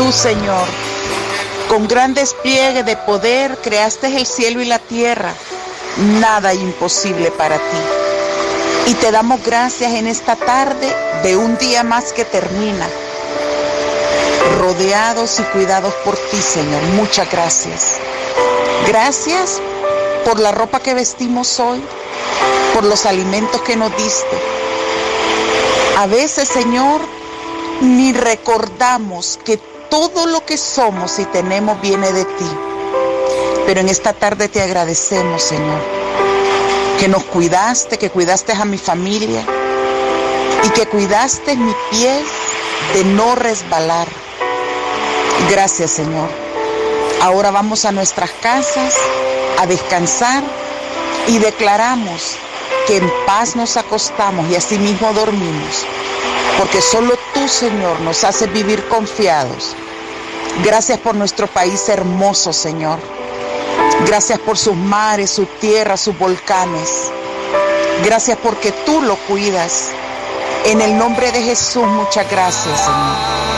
Tú, Señor, con gran despliegue de poder, creaste el cielo y la tierra. Nada imposible para ti. Y te damos gracias en esta tarde de un día más que termina, rodeados y cuidados por ti, Señor. Muchas gracias. Gracias por la ropa que vestimos hoy, por los alimentos que nos diste. A veces, Señor, ni recordamos que todo lo que somos y tenemos viene de ti. Pero en esta tarde te agradecemos, Señor, que nos cuidaste, que cuidaste a mi familia y que cuidaste mi pie de no resbalar. Gracias, Señor. Ahora vamos a nuestras casas a descansar y declaramos que en paz nos acostamos y así mismo dormimos, porque solo tú, Señor, nos haces vivir confiados. Gracias por nuestro país hermoso, Señor. Gracias por sus mares, su tierra, sus volcanes. Gracias porque tú lo cuidas. En el nombre de Jesús, muchas gracias, Señor.